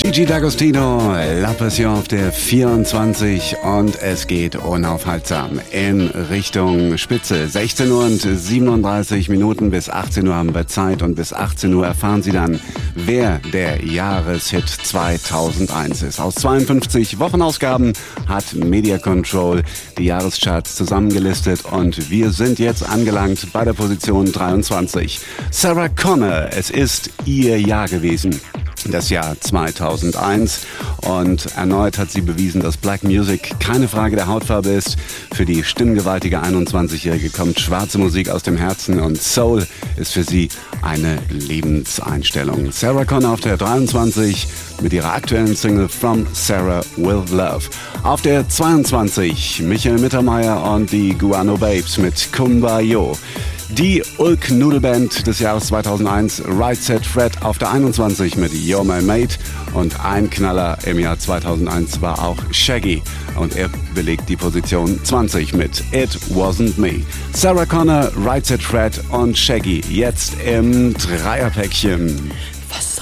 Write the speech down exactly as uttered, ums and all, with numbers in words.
Gigi D'Agostino, La Passion auf der vierundzwanzig und es geht unaufhaltsam in Richtung Spitze. sechzehn Uhr und siebenunddreißig Minuten, bis achtzehn Uhr haben wir Zeit und bis achtzehn Uhr erfahren Sie dann, wer der Jahreshit zweitausendeins ist. Aus zweiundfünfzig Wochenausgaben hat Media Control die Jahrescharts zusammengelistet und wir sind jetzt angelangt bei der Position dreiundzwanzig. Sarah Connor, es ist ihr Jahr gewesen. Das Jahr zweitausendeins und erneut hat sie bewiesen, dass Black Music keine Frage der Hautfarbe ist. Für die stimmgewaltige einundzwanzigjährige kommt schwarze Musik aus dem Herzen und Soul ist für sie eine Lebenseinstellung. Sarah Connor auf der dreiundzwanzig mit ihrer aktuellen Single From Sarah With Love. Auf der zweiundzwanzig Michael Mittermeier und die Guano Babes mit Kumbayo. Die Ulk-Nudelband des Jahres zweitausendeins, Right Said Fred auf der einundzwanzig mit You're My Mate und ein Knaller im Jahr zweitausendeins war auch Shaggy und er belegt die Position zwanzig mit It Wasn't Me. Sarah Connor, Right Said Fred und Shaggy jetzt im Dreierpäckchen.